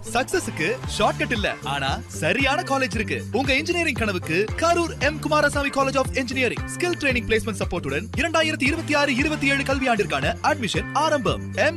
சக்சஸுக்கு shortcut இல்ல, ஆனா சரியான காலேஜ் இருக்கு. உங்க இன்ஜினியரிங் கனவுக்கு Karur M. Kumaraswamy college of engineering skill training placement சப்போர்ட்டுடன் 2026-27 கல்வியாண்டிற்கான அட்மிஷன் ஆரம்பம். எம்.